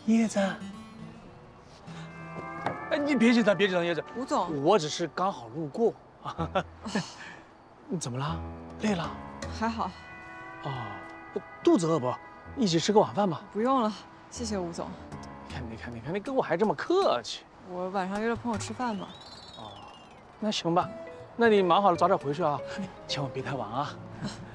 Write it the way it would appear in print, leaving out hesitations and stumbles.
叶子，哎，你别紧张，别紧张，叶子。 吴总， 我只是刚好路过。你怎么了？累了？ 还好， 哦，肚子饿不？一起吃个晚饭吧。 不用了，谢谢吴总。 你跟我还这么客气。 我晚上约了朋友吃饭嘛。 哦，那行吧，那你忙好了早点回去啊，千万别太晚啊。